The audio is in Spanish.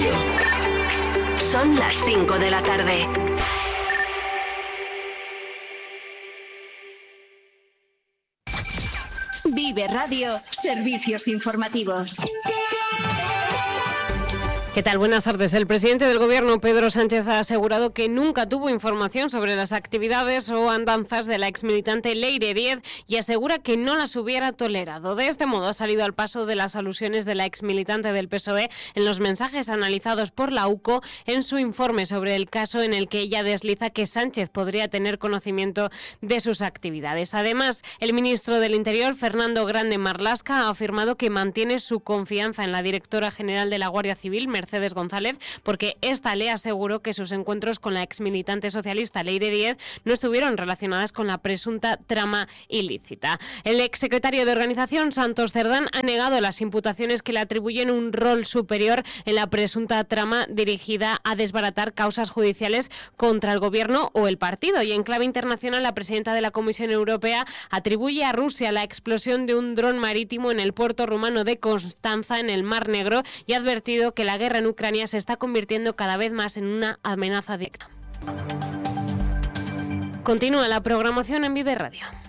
Radio. Son las 5 de la tarde. Vive Radio, servicios informativos. ¿Qué tal? Buenas tardes. El presidente del Gobierno, Pedro Sánchez, ha asegurado que nunca tuvo información sobre las actividades o andanzas de la exmilitante Leire Díez y asegura que no las hubiera tolerado. De este modo ha salido al paso de las alusiones de la exmilitante del PSOE en los mensajes analizados por la UCO en su informe sobre el caso, en el que ella desliza que Sánchez podría tener conocimiento de sus actividades. Además, el ministro del Interior, Fernando Grande Marlaska, ha afirmado que mantiene su confianza en la directora general de la Guardia Civil, Mercedes González, porque esta le aseguró que sus encuentros con la exmilitante socialista Leire Díez no estuvieron relacionadas con la presunta trama ilícita. El exsecretario de Organización, Santos Cerdán, ha negado las imputaciones que le atribuyen un rol superior en la presunta trama dirigida a desbaratar causas judiciales contra el gobierno o el partido. Y en clave internacional, la presidenta de la Comisión Europea atribuye a Rusia la explosión de un dron marítimo en el puerto rumano de Constanza, en el Mar Negro, y ha advertido que la guerra en Ucrania se está convirtiendo cada vez más en una amenaza directa. Continúa la programación en Vive Radio.